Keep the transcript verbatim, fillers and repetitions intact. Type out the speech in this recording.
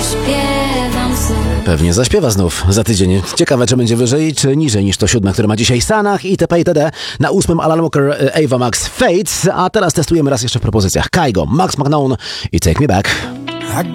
zaśpiewam znów. Pewnie zaśpiewa znów za tydzień. Ciekawe, czy będzie wyżej, czy niżej niż to siódme, które ma dzisiaj Sanach itp. itd. Na ósmym Alan Walker, Ava Max, Fates, a teraz testujemy raz jeszcze w propozycjach. Kygo, Max McKnown i Take Me Back.